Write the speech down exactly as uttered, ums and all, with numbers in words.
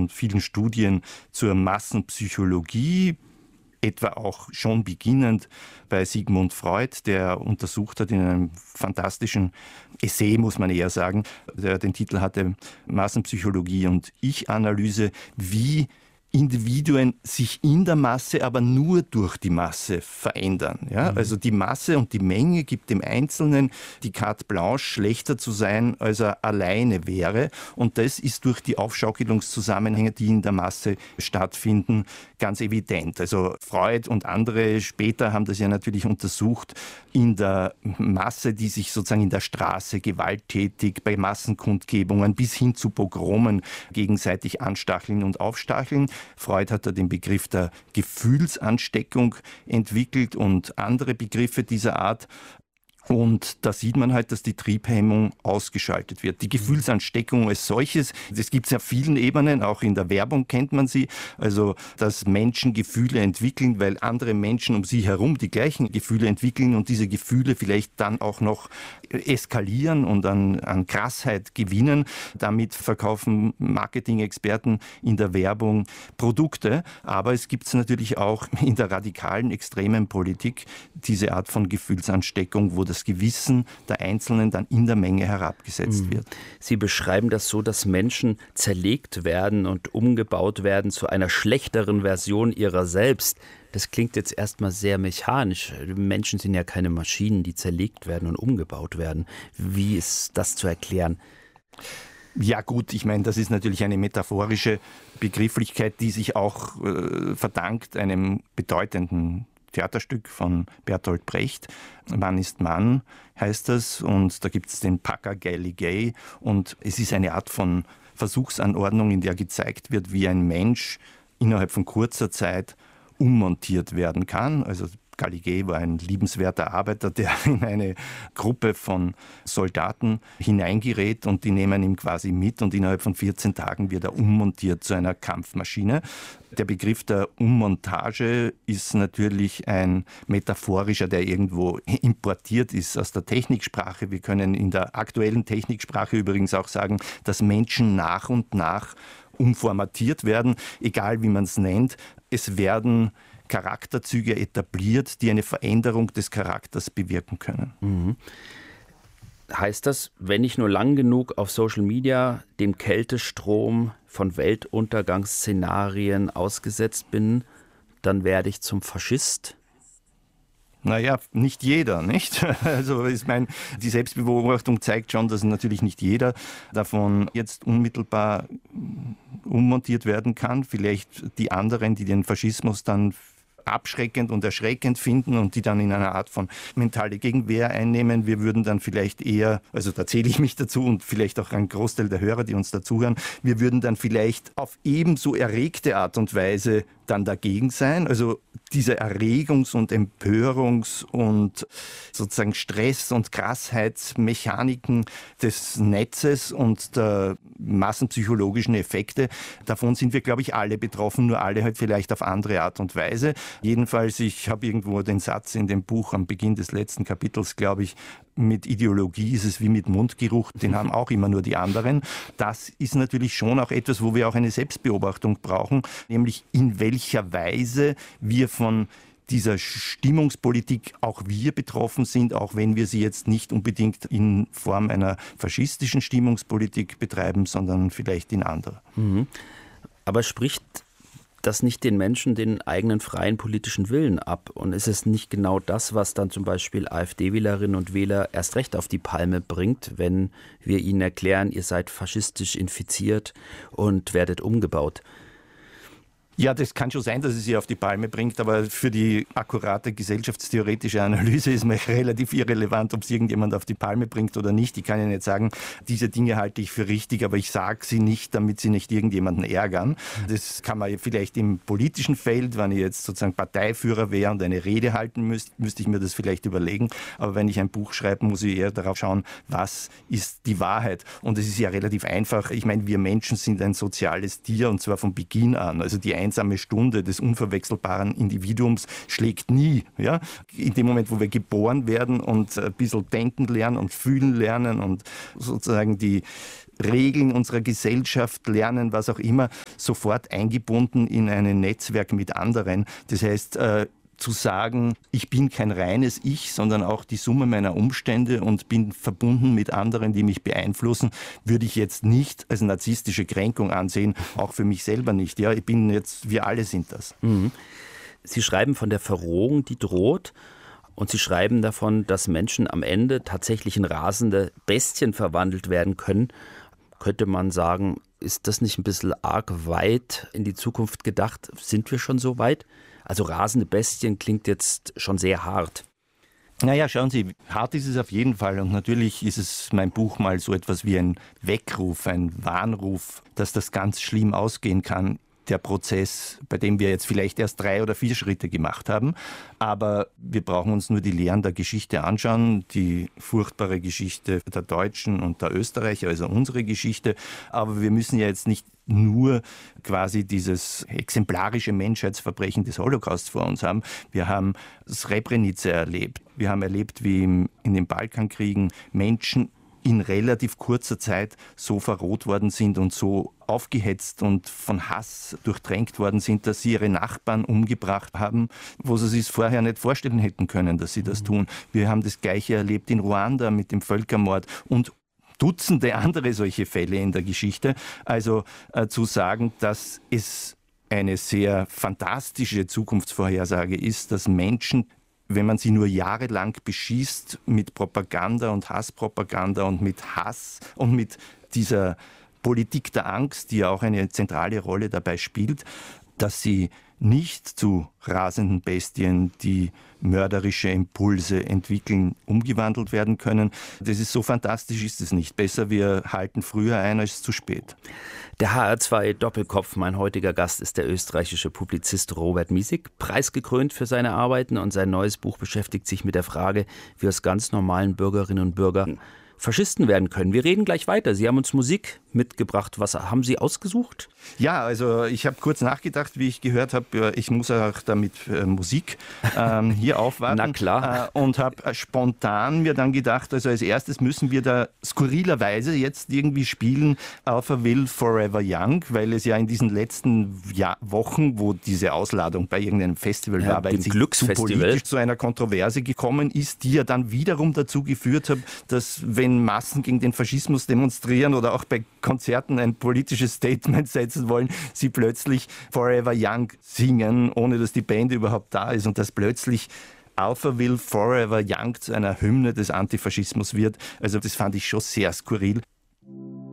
von vielen Studien zur Massenpsychologie, etwa auch schon beginnend bei Sigmund Freud, der untersucht hat in einem fantastischen Essay, muss man eher sagen, der den Titel hatte Massenpsychologie und Ich-Analyse, wie Individuen sich in der Masse, aber nur durch die Masse verändern. Ja? Mhm. Also die Masse und die Menge gibt dem Einzelnen die Carte Blanche, schlechter zu sein, als er alleine wäre. Und das ist durch die Aufschaukelungszusammenhänge, die in der Masse stattfinden, ganz evident. Also Freud und andere später haben das ja natürlich untersucht in der Masse, die sich sozusagen in der Straße gewalttätig bei Massenkundgebungen bis hin zu Pogromen gegenseitig anstacheln und aufstacheln. Freud hat da den Begriff der Gefühlsansteckung entwickelt und andere Begriffe dieser Art. Und da sieht man halt, dass die Triebhemmung ausgeschaltet wird. Die Gefühlsansteckung als solches, das gibt es auf vielen Ebenen, auch in der Werbung kennt man sie. Also, dass Menschen Gefühle entwickeln, weil andere Menschen um sie herum die gleichen Gefühle entwickeln und diese Gefühle vielleicht dann auch noch eskalieren und an, an Krassheit gewinnen. Damit verkaufen Marketing-Experten in der Werbung Produkte. Aber es gibt es natürlich auch in der radikalen, extremen Politik diese Art von Gefühlsansteckung, wo das das Gewissen der Einzelnen dann in der Menge herabgesetzt wird. Sie beschreiben das so, dass Menschen zerlegt werden und umgebaut werden zu einer schlechteren Version ihrer selbst. Das klingt jetzt erstmal sehr mechanisch. Menschen sind ja keine Maschinen, die zerlegt werden und umgebaut werden. Wie ist das zu erklären? Ja gut, ich meine, das ist natürlich eine metaphorische Begrifflichkeit, die sich auch äh, verdankt einem bedeutenden Theaterstück von Bertolt Brecht. Mann ist Mann heißt das und da gibt es den Packer Gay Gay und es ist eine Art von Versuchsanordnung, in der gezeigt wird, wie ein Mensch innerhalb von kurzer Zeit ummontiert werden kann. Also Galigé war ein liebenswerter Arbeiter, der in eine Gruppe von Soldaten hineingerät und die nehmen ihn quasi mit und innerhalb von vierzehn Tagen wird er ummontiert zu einer Kampfmaschine. Der Begriff der Ummontage ist natürlich ein metaphorischer, der irgendwo importiert ist aus der Techniksprache. Wir können in der aktuellen Techniksprache übrigens auch sagen, dass Menschen nach und nach umformatiert werden, egal wie man es nennt. Es werden Charakterzüge etabliert, die eine Veränderung des Charakters bewirken können. Mhm. Heißt das, wenn ich nur lang genug auf Social Media dem Kältestrom von Weltuntergangsszenarien ausgesetzt bin, dann werde ich zum Faschist? Naja, nicht jeder, nicht? Also ich meine, die Selbstbeobachtung zeigt schon, dass natürlich nicht jeder davon jetzt unmittelbar ummontiert werden kann. Vielleicht die anderen, die den Faschismus dann abschreckend und erschreckend finden und die dann in einer Art von mentale Gegenwehr einnehmen. Wir würden dann vielleicht eher, also da zähle ich mich dazu und vielleicht auch ein Großteil der Hörer, die uns dazuhören, wir würden dann vielleicht auf ebenso erregte Art und Weise dann dagegen sein. Also diese Erregungs- und Empörungs- und sozusagen Stress- und Krassheitsmechaniken des Netzes und der massenpsychologischen Effekte, davon sind wir, glaube ich, alle betroffen, nur alle halt vielleicht auf andere Art und Weise. Jedenfalls, ich habe irgendwo den Satz in dem Buch am Beginn des letzten Kapitels, glaube ich, mit Ideologie ist es wie mit Mundgeruch, den haben auch immer nur die anderen. Das ist natürlich schon auch etwas, wo wir auch eine Selbstbeobachtung brauchen, nämlich in welcher Weise wir von dieser Stimmungspolitik auch wir betroffen sind, auch wenn wir sie jetzt nicht unbedingt in Form einer faschistischen Stimmungspolitik betreiben, sondern vielleicht in anderer. Mhm. Aber spricht das nicht den Menschen den eigenen freien politischen Willen ab? Und ist es nicht genau das, was dann zum Beispiel AfD-Wählerinnen und Wähler erst recht auf die Palme bringt, wenn wir ihnen erklären, ihr seid faschistisch infiziert und werdet umgebaut? Ja, das kann schon sein, dass es sie auf die Palme bringt, aber für die akkurate gesellschaftstheoretische Analyse ist mir relativ irrelevant, ob es irgendjemand auf die Palme bringt oder nicht. Ich kann ja nicht sagen, diese Dinge halte ich für richtig, aber ich sage sie nicht, damit sie nicht irgendjemanden ärgern. Das kann man vielleicht im politischen Feld, wenn ich jetzt sozusagen Parteiführer wäre und eine Rede halten müsste, müsste ich mir das vielleicht überlegen. Aber wenn ich ein Buch schreibe, muss ich eher darauf schauen, was ist die Wahrheit. Und es ist ja relativ einfach. Ich meine, wir Menschen sind ein soziales Tier und zwar von Beginn an. Also die einsame Stunde des unverwechselbaren Individuums schlägt nie. Ja? In dem Moment, wo wir geboren werden und ein bisschen denken lernen und fühlen lernen und sozusagen die Regeln unserer Gesellschaft lernen, was auch immer, sofort eingebunden in ein Netzwerk mit anderen. Das heißt, äh, zu sagen, ich bin kein reines Ich, sondern auch die Summe meiner Umstände und bin verbunden mit anderen, die mich beeinflussen, würde ich jetzt nicht als narzisstische Kränkung ansehen, auch für mich selber nicht. Ja, ich bin jetzt, wir alle sind das. Mhm. Sie schreiben von der Verrohung, die droht. Und Sie schreiben davon, dass Menschen am Ende tatsächlich in rasende Bestien verwandelt werden können. Könnte man sagen, ist das nicht ein bisschen arg weit in die Zukunft gedacht? Sind wir schon so weit? Also rasende Bestien klingt jetzt schon sehr hart. Naja, schauen Sie, hart ist es auf jeden Fall und natürlich ist es mein Buch mal so etwas wie ein Weckruf, ein Warnruf, dass das ganz schlimm ausgehen kann. Der Prozess, bei dem wir jetzt vielleicht erst drei oder vier Schritte gemacht haben. Aber wir brauchen uns nur die Lehren der Geschichte anschauen, die furchtbare Geschichte der Deutschen und der Österreicher, also unsere Geschichte. Aber wir müssen ja jetzt nicht nur quasi dieses exemplarische Menschheitsverbrechen des Holocaust vor uns haben. Wir haben Srebrenica erlebt. Wir haben erlebt, wie in den Balkankriegen Menschen in relativ kurzer Zeit so verroht worden sind und so aufgehetzt und von Hass durchdrängt worden sind, dass sie ihre Nachbarn umgebracht haben, wo sie sich vorher nicht vorstellen hätten können, dass sie das tun. Wir haben das Gleiche erlebt in Ruanda mit dem Völkermord und Dutzende andere solche Fälle in der Geschichte. Also äh, zu sagen, dass es eine sehr fantastische Zukunftsvorhersage ist, dass Menschen, wenn man sie nur jahrelang beschießt mit Propaganda und Hasspropaganda und mit Hass und mit dieser Politik der Angst, die ja auch eine zentrale Rolle dabei spielt, dass sie nicht zu rasenden Bestien, die mörderische Impulse entwickeln, umgewandelt werden können. Das ist so fantastisch, ist es nicht. Besser, wir halten früher ein als zu spät. Der H R zwei Doppelkopf, mein heutiger Gast ist der österreichische Publizist Robert Miesig, preisgekrönt für seine Arbeiten, und sein neues Buch beschäftigt sich mit der Frage, wie aus ganz normalen Bürgerinnen und Bürgern Faschisten werden können. Wir reden gleich weiter. Sie haben uns Musik mitgebracht. Was haben Sie ausgesucht? Ja, also ich habe kurz nachgedacht, wie ich gehört habe, ich muss auch damit äh, Musik ähm, hier aufwarten. Na klar. Äh, und habe spontan mir dann gedacht, also als erstes müssen wir da skurrilerweise jetzt irgendwie spielen Alphaville Forever Young, weil es ja in diesen letzten Jahr, Wochen, wo diese Ausladung bei irgendeinem Festival ja, war, weil sie zu politisch zu einer Kontroverse gekommen ist, die ja dann wiederum dazu geführt hat, dass wenn Massen gegen den Faschismus demonstrieren oder auch bei Konzerten ein politisches Statement setzen wollen, sie plötzlich Forever Young singen, ohne dass die Band überhaupt da ist, und dass plötzlich Alphaville Forever Young zu einer Hymne des Antifaschismus wird. Also das fand ich schon sehr skurril.